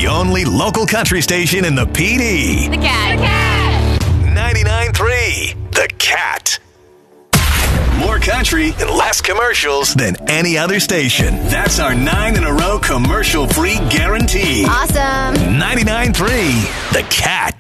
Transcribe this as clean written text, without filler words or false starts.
only local country station in the PD. The Cat. 99.3 The Cat. More country and less commercials than any other station. That's our 9 in a row commercial-free guarantee. Awesome. 99.3 The Cat.